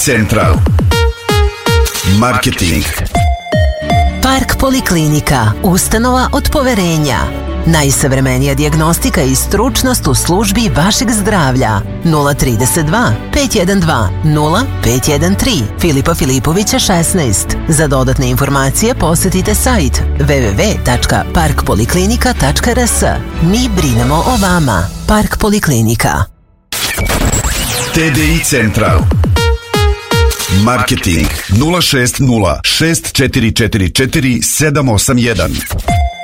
Central Marketing. Park Poliklinika, ustanova od poverenja. Najsavremenija dijagnostika i stručnost u službi vašeg zdravlja. 032 512 0513 Filipa Filipovića 16. Za dodatne informacije posjetite sajt www.parkpoliklinika.rs. Mi brinemo o vama. Park Poliklinika. TDI Central Marketing 060 6444 781.